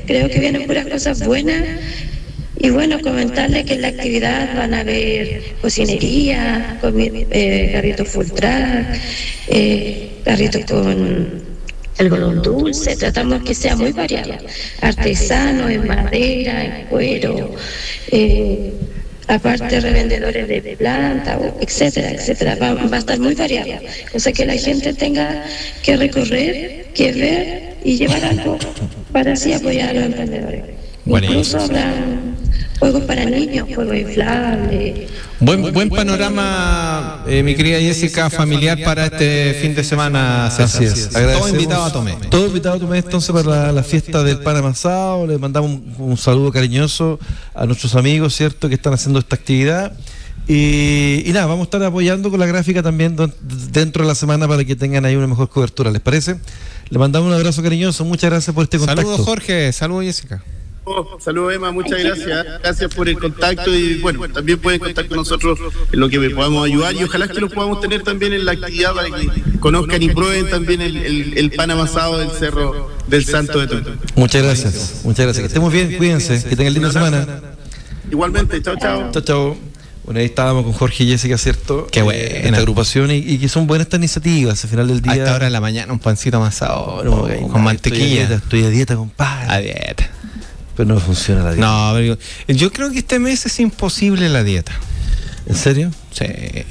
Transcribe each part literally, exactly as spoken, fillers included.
creo que vienen puras cosas buenas. Y bueno, comentarles que en la actividad van a haber cocinería, comi- eh, carritos full track, eh, carritos con algodón dulce. Tratamos que sea muy variado, artesano, en madera, en cuero, eh, aparte revendedores de planta, etcétera, etcétera. Va, va a estar muy variado, o sea que la gente tenga que recorrer, que ver y llevar algo para así apoyar a los emprendedores. Incluso habrá juegos para niños, juegos inflables. Buen, buen panorama, eh, mi querida Jessica, familiar para este fin de semana. Así es. Todo invitado a Tomé. Todo invitado a Tomé entonces para la, la fiesta del pan amasado. Les mandamos un, un saludo cariñoso a nuestros amigos, ¿cierto?, que están haciendo esta actividad. Y, y nada, vamos a estar apoyando con la gráfica también don, dentro de la semana para que tengan ahí una mejor cobertura, ¿les parece? Les mandamos un abrazo cariñoso, muchas gracias por este contacto. Saludos Jorge, saludos Jessica. Oh, saludos Emma, muchas gracias. Gracias por el contacto y bueno, también pueden contar con nosotros en lo que podamos ayudar y ojalá que los podamos tener también en la actividad para que conozcan y prueben también el, el, el pan amasado del Cerro del Santo de Tomé. Muchas gracias, muchas gracias. Que estemos bien, cuídense, que tengan linda semana. Igualmente, chao, chao. Chao, chao. Bueno, ahí estábamos con Jorge y Jessica, ¿cierto? Qué buena. Eh, esta agrupación y, y que son buenas estas iniciativas. Al final del día. A esta hora de la mañana un pancito amasado, no, con no, mantequilla. Estoy a dieta, estoy a dieta, compadre. A dieta. Pero no funciona la dieta. No, pero yo, yo creo que este mes es imposible la dieta. ¿En serio? Sí.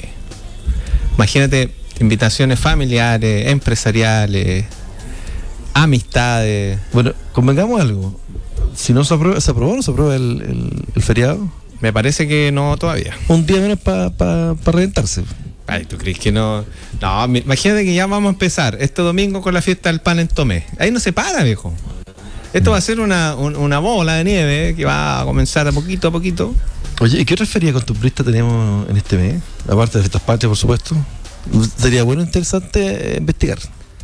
Imagínate, invitaciones familiares, empresariales, amistades. Bueno, convengamos algo. Si no se aprueba, ¿se aprobó o no se aprueba el, el, el feriado? Me parece que no todavía. Un día menos para pa, pa reventarse. Ay, ¿tú crees que no? No, imagínate que ya vamos a empezar este domingo con la fiesta del pan en Tomé. Ahí no se para, viejo. Esto va a ser una, un, una bola de nieve que va a comenzar a poquito a poquito. Oye, ¿y qué otra feria costumbrista tenemos en este mes? Aparte de Fiestas Patrias, por supuesto. Sería bueno, interesante investigar.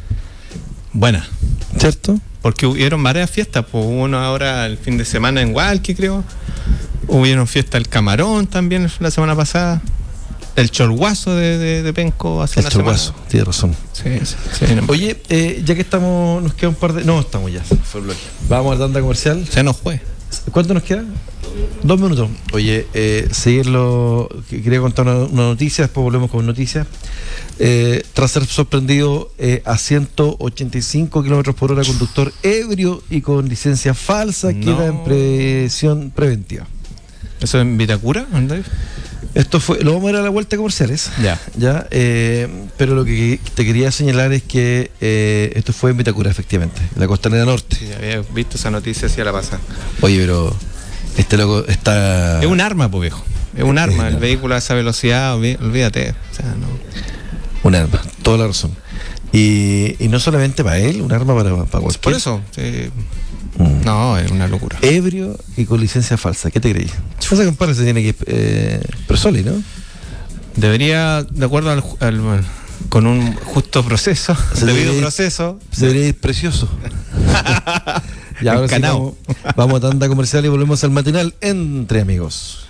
Buena. ¿Cierto? Porque hubieron varias fiestas. Pues hubo una ahora el fin de semana en Hualqui, creo. Hubieron fiesta del Camarón también la semana pasada. El Cholguazo de, de, de Penco hace el una Cholguazo, semana. tienes razón. Sí, sí, sí, no. Oye, eh, ya que estamos, nos queda un par de... No, estamos ya, fue el bloque. Vamos a la tanda comercial. Se nos fue. ¿Cuánto nos queda? Dos minutos. Oye, eh, seguirlo, quería contar una, una noticia, después volvemos con noticias. Eh, tras ser sorprendido eh, a ciento ochenta y cinco kilómetros por hora, conductor ebrio y con licencia falsa, No. queda en prisión preventiva. ¿Eso en Vitacura, Andrés? Esto fue, lo vamos a ver a la vuelta de comerciales. Ya. Ya, eh, pero lo que te quería señalar es que eh, esto fue en Vitacura, efectivamente, en la Costanera Norte. Sí, había visto esa noticia hacia la pasada. Oye, pero este loco está... Es un arma, pues viejo. Es un arma. El vehículo a esa velocidad, olvídate. O sea, no. Un arma, toda la razón. Y, y no solamente para él, un arma para, para cualquier... Por eso. Sí. Mm. No, es una locura. Ebrio y con licencia falsa. ¿Qué te creí? Esa compadre se tiene que... Eh, Presoli, ¿no? Debería, de acuerdo al, al con un justo proceso, Se debido debería ir- proceso. Se debería ir precioso. Y ahora sí, Encanao. vamos, vamos a tanda comercial y volvemos al matinal Entre Amigos.